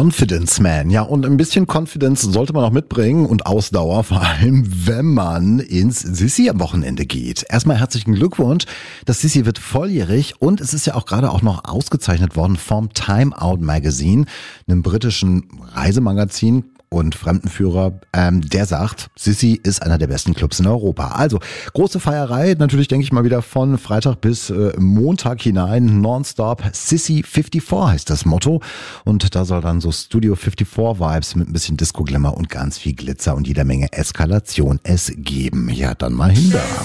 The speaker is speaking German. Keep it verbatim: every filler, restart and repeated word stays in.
Confidence Man. Ja, und ein bisschen Confidence sollte man auch mitbringen und Ausdauer, vor allem wenn man ins Sissi am Wochenende geht. Erstmal herzlichen Glückwunsch. Das Sissi wird volljährig und es ist ja auch gerade auch noch ausgezeichnet worden vom Time Out Magazine, einem britischen Reisemagazin und Fremdenführer, ähm, der sagt, Sissi ist einer der besten Clubs in Europa. Also große Feierei, natürlich denke ich mal wieder von Freitag bis äh, Montag hinein, nonstop. Sissi vierundfünfzig heißt das Motto und da soll dann so Studio vierundfünfzig Vibes mit ein bisschen Disco-Glimmer und ganz viel Glitzer und jeder Menge Eskalation es geben. Ja, dann mal hin da.